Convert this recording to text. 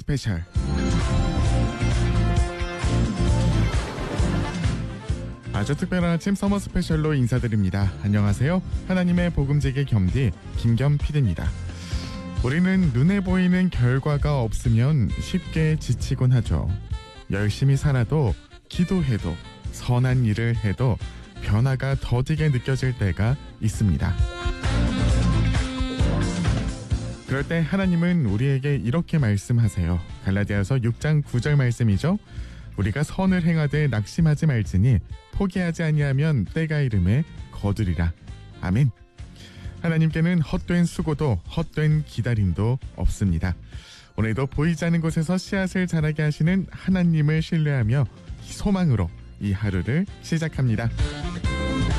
스페셜. 아주 특별한 아침 서머 스페셜로 인사드립니다. 안녕하세요. 하나님의 복음제계 겸디 김겸 PD입니다. 우리는 눈에 보이는 결과가 없으면 쉽게 지치곤 하죠. 열심히 살아도, 기도해도, 선한 일을 해도 변화가 더디게 느껴질 때가 있습니다. 그럴 때 하나님은 우리에게 이렇게 말씀하세요. 갈라디아서 6장 9절 말씀이죠. 우리가 선을 행하되 낙심하지 말지니 포기하지 아니하면 때가 이름에 거두리라. 아멘. 하나님께는 헛된 수고도 헛된 기다림도 없습니다. 오늘도 보이지 않는 곳에서 씨앗을 자라게 하시는 하나님을 신뢰하며 소망으로 이 하루를 시작합니다.